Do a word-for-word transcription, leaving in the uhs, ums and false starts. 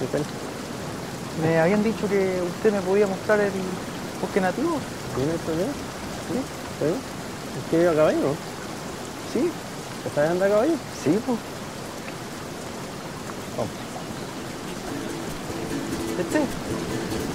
encuentro. Me habían dicho que usted me podía mostrar el bosque nativo. ¿Sí, no hay problema? Sí, ¿podemos? ¿Es que a caballo, no? Sí, ¿Te sabes andar a caballo? sí, pues. Vamos. Este.